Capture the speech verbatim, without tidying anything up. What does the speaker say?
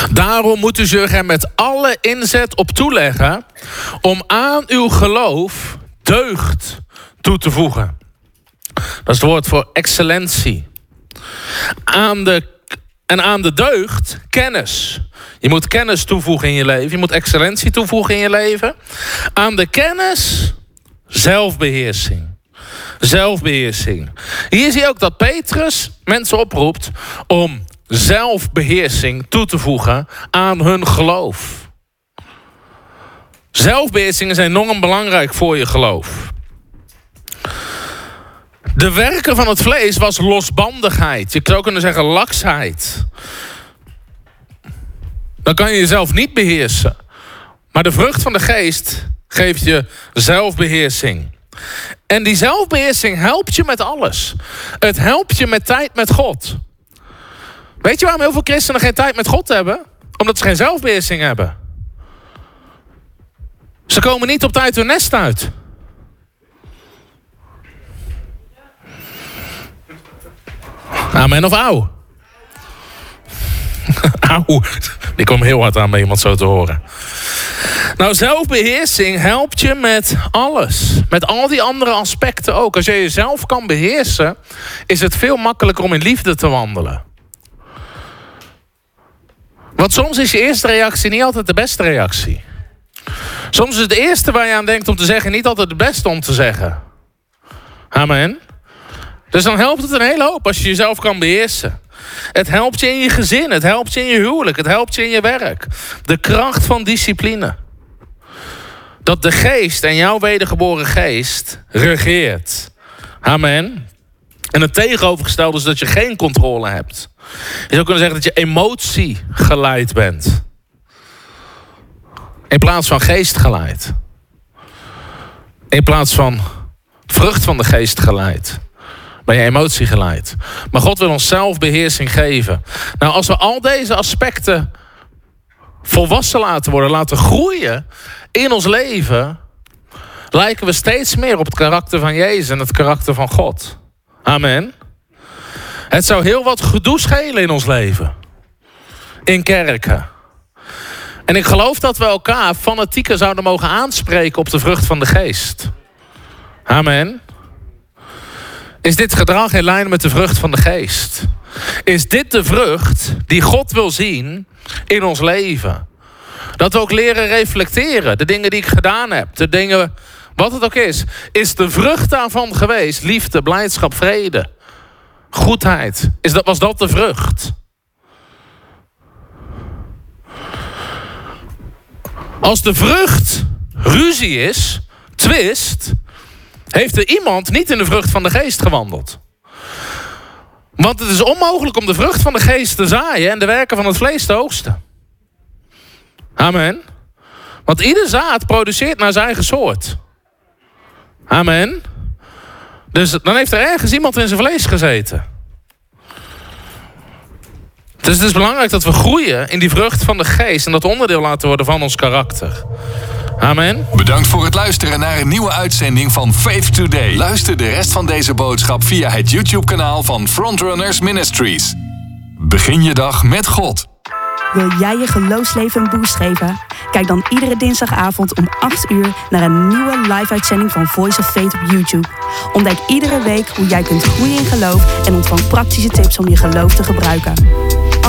Daarom moet u zich er met alle inzet op toeleggen om aan uw geloof deugd toe te voegen. Dat is het woord voor excellentie. Aan de, en aan de deugd kennis. Je moet kennis toevoegen in je leven. Je moet excellentie toevoegen in je leven. Aan de kennis zelfbeheersing. Zelfbeheersing. Hier zie je ook dat Petrus mensen oproept om zelfbeheersing toe te voegen aan hun geloof. Zelfbeheersing is enorm belangrijk voor je geloof. De werken van het vlees was losbandigheid. Je zou kunnen zeggen laksheid. Dan kan je jezelf niet beheersen. Maar de vrucht van de geest geeft je zelfbeheersing. En die zelfbeheersing helpt je met alles. Het helpt je met tijd met God. Weet je waarom heel veel christenen geen tijd met God hebben? Omdat ze geen zelfbeheersing hebben. Ze komen niet op tijd hun nest uit. Amen of auw? Auw. Die kwam heel hard aan bij iemand zo te horen. Nou, zelfbeheersing helpt je met alles. Met al die andere aspecten ook. Als je jezelf kan beheersen, is het veel makkelijker om in liefde te wandelen. Want soms is je eerste reactie niet altijd de beste reactie. Soms is het eerste waar je aan denkt om te zeggen niet altijd het beste om te zeggen. Amen. Dus dan helpt het een hele hoop als je jezelf kan beheersen. Het helpt je in je gezin, het helpt je in je huwelijk, het helpt je in je werk. De kracht van discipline. Dat de geest en jouw wedergeboren geest regeert. Amen. En het tegenovergestelde is dat je geen controle hebt. Je zou kunnen zeggen dat je emotie geleid bent. In plaats van geest geleid. In plaats van vrucht van de geest geleid. Ben je emotie geleid. Maar God wil ons zelfbeheersing geven. Nou, als we al deze aspecten volwassen laten worden, laten groeien in ons leven, lijken we steeds meer op het karakter van Jezus en het karakter van God. Amen. Het zou heel wat gedoe schelen in ons leven. In kerken. En ik geloof dat we elkaar fanatieker zouden mogen aanspreken op de vrucht van de geest. Amen. Is dit gedrag in lijn met de vrucht van de geest? Is dit de vrucht die God wil zien in ons leven? Dat we ook leren reflecteren. De dingen die ik gedaan heb. De dingen, wat het ook is. Is de vrucht daarvan geweest? Liefde, blijdschap, vrede. Goedheid. Is dat, was dat de vrucht? Als de vrucht ruzie is, twist, heeft er iemand niet in de vrucht van de geest gewandeld. Want het is onmogelijk om de vrucht van de geest te zaaien en de werken van het vlees te oogsten. Amen. Want ieder zaad produceert naar zijn eigen soort. Amen. Dus dan heeft er ergens iemand in zijn vlees gezeten. Dus het is belangrijk dat we groeien in die vrucht van de geest en dat onderdeel laten worden van ons karakter. Amen. Bedankt voor het luisteren naar een nieuwe uitzending van Faith Today. Luister de rest van deze boodschap via het YouTube-kanaal van Frontrunners Ministries. Begin je dag met God. Wil jij je geloofsleven een boost geven? Kijk dan iedere dinsdagavond om acht uur naar een nieuwe live-uitzending van Voice of Faith op YouTube. Ontdek iedere week hoe jij kunt groeien in geloof en ontvang praktische tips om je geloof te gebruiken.